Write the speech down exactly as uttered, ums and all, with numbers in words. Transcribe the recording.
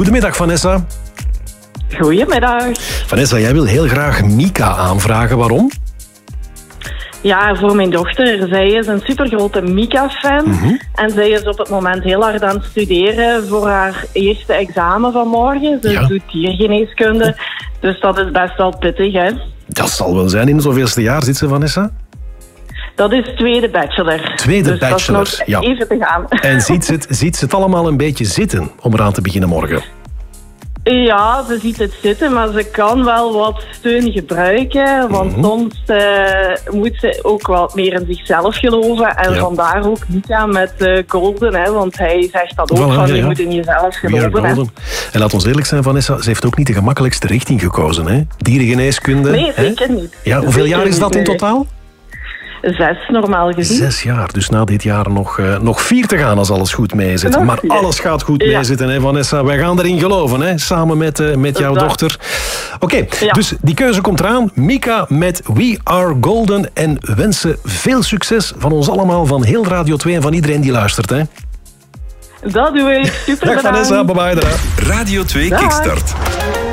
Goedemiddag, Vanessa. Goedemiddag. Vanessa, jij wil heel graag Mika aanvragen. Waarom? Ja, voor mijn dochter. Zij is een supergrote Mika-fan. Mm-hmm. En zij is op het moment heel hard aan het studeren voor haar eerste examen van morgen. Ze ja. doet diergeneeskunde. Dus dat is best wel pittig, hè? Dat zal wel zijn. In het zoveelste jaar zit ze, Vanessa? Dat is tweede bachelor. Tweede dus bachelor, dat is nog ja. even te gaan. En ziet ze, het, ziet ze het allemaal een beetje zitten om eraan te beginnen morgen? Ja, ze ziet het zitten, maar ze kan wel wat steun gebruiken. Want mm-hmm. soms uh, moet ze ook wat meer in zichzelf geloven. En ja. vandaar ook Mika met uh, Golden. Hè, want hij zegt dat ook, voilà, van, ja, je ja. moet in jezelf geloven. Hè. En laat ons eerlijk zijn, Vanessa, ze heeft ook niet de gemakkelijkste richting gekozen. Hè? Dierengeneeskunde. Nee, zeker hè? niet. Ja, hoeveel zeker jaar is dat in totaal? Zes, normaal gezien. Zes jaar, dus na dit jaar nog, uh, nog vier te gaan als alles goed meezit. Nog maar vier. Alles gaat goed ja. meezitten, hè, Vanessa. Wij gaan erin geloven, hè, samen met, uh, met jouw dat. dochter. Oké, okay, ja. dus die keuze komt eraan. Mika met We Are Golden. En wensen veel succes van ons allemaal, van heel Radio twee en van iedereen die luistert. Hè. Dat doe ik. Super Dag Vanessa, bye bye. Radio twee Kickstart.